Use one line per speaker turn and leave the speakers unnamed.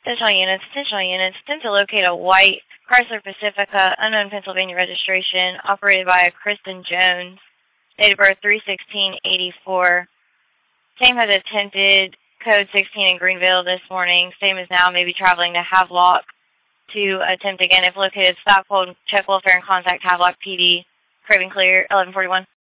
Attention units, attempt to locate a white Chrysler Pacifica, unknown Pennsylvania registration, operated by a Kristen Jones, date of birth 3/16/84. Same has attempted code 16 in Greenville this morning. Same is now maybe traveling to Havelock to attempt again. If located, stop, hold, check welfare, and contact Havelock PD. Craving clear, 1141.